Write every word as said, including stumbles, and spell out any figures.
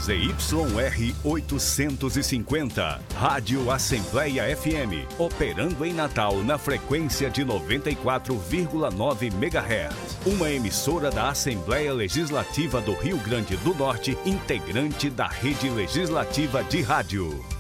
Z Y R oitocentos e cinquenta, Rádio Assembleia F M, operando em Natal na frequência de noventa e quatro vírgula nove megahertz. Uma emissora da Assembleia Legislativa do Rio Grande do Norte, integrante da Rede Legislativa de Rádio.